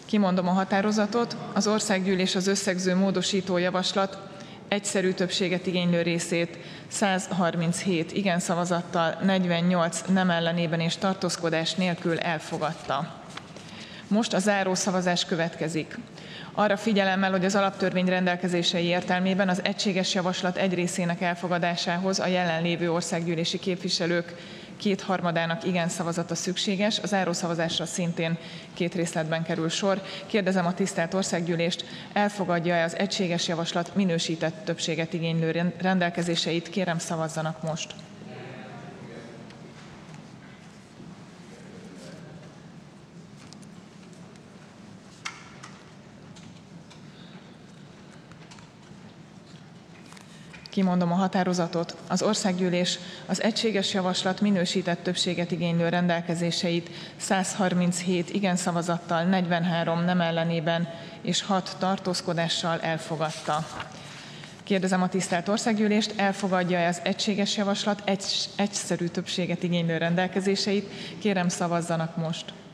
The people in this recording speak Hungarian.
Kimondom a határozatot. Az országgyűlés az összegző módosító javaslat egyszerű többséget igénylő részét 137 igen szavazattal, 48 nem ellenében és tartózkodás nélkül elfogadta. Most a záró szavazás következik. Arra figyelemmel, hogy az alaptörvény rendelkezései értelmében az egységes javaslat egy részének elfogadásához a jelenlévő országgyűlési képviselők kétharmadának igen szavazata szükséges, a zárószavazásra szintén 2 részletben kerül sor. Kérdezem a tisztelt országgyűlést, elfogadja-e az egységes javaslat minősített többséget igénylő rendelkezéseit? Kérem, szavazzanak most. Kimondom a határozatot. Az országgyűlés az egységes javaslat minősített többséget igénylő rendelkezéseit 137 igen szavazattal, 43 nem ellenében és 6 tartózkodással elfogadta. Kérdezem a tisztelt országgyűlést, elfogadja-e az egységes javaslat egyszerű többséget igénylő rendelkezéseit? Kérem, szavazzanak most.